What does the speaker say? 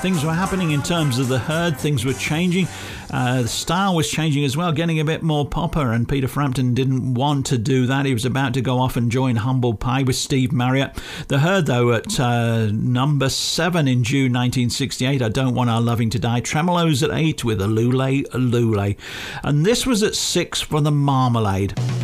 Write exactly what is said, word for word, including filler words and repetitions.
things were happening in terms of the Herd. Things were changing. Uh, the style was changing as well, getting a bit more popper, and Peter Frampton didn't want to do that. He was about to go off and join Humble Pie with Steve Marriott. The Herd, though, at uh, number seven in June nineteen sixty-eight, I Don't Want Our Loving to Die. Tremolos at eight with a Lule Lule. And this was at six for the Marmalade.